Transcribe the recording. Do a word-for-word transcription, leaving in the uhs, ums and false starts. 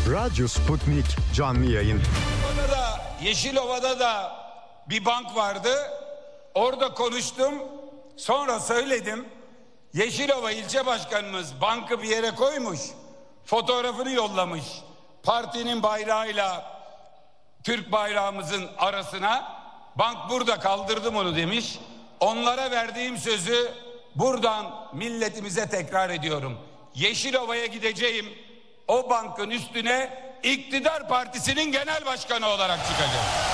Radyo Sputnik canlı yayın. Yeşilova'da, Yeşilova'da da bir bank vardı. Orada konuştum. Sonra söyledim. Yeşilova ilçe başkanımız bankı bir yere koymuş. Fotoğrafını yollamış. Partinin bayrağıyla Türk bayrağımızın arasına. Bank burada, kaldırdım onu demiş. Onlara verdiğim sözü buradan milletimize tekrar ediyorum. Yeşilova'ya gideceğim. O bankın üstüne iktidar partisinin genel başkanı olarak çıkacağım.